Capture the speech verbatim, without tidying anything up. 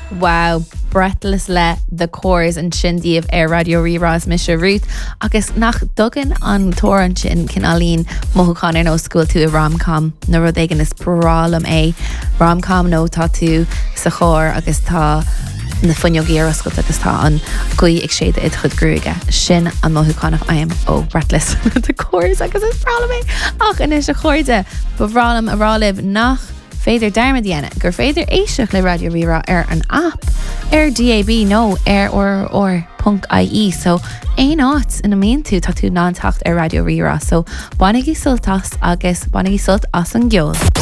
Wow, breathless le the chorus an sindíomh ar Radio Rirás mis Ruth agus nach dogan an tóran sin cin alín mothúchan ar nó scoil tú i rom-com na rud éigen is bralam é rom-com nó tá tú sa chóir agus tá na funneog géarascot agus tá an gcuí ag séad iad chud grúige sin an mothúchanach aim ó breathless the chorus agus is bralam é ach inis a chuirde bhrálam a rálibh nach féidir derma diana gur féidir éiseach le Radio Rira ar an app ar D A B nó ar or or punk I E so ein áit in a míon tú tá tú ná tacht ar Radio Rira so bannig í sultas agus bannig í sult as an gceol.